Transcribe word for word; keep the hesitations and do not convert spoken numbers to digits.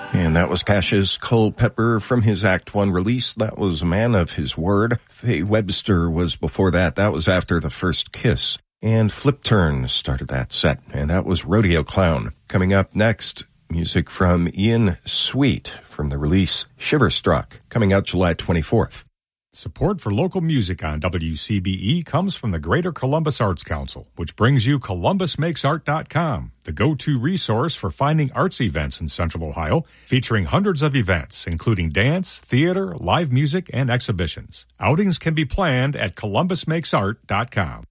And that was Cash's Culpepper from his Act One release. That was Man of His Word. Faye Webster was before that. That was After the First Kiss. And Flip Turn started that set. And that was Rodeo Clown. Coming up next, music from Ian Sweet from the release Shiverstruck, coming out July twenty-fourth. Support for local music on W C B E comes from the Greater Columbus Arts Council, which brings you Columbus Makes Art dot com, the go-to resource for finding arts events in Central Ohio, featuring hundreds of events, including dance, theater, live music, and exhibitions. Outings can be planned at Columbus Makes Art dot com.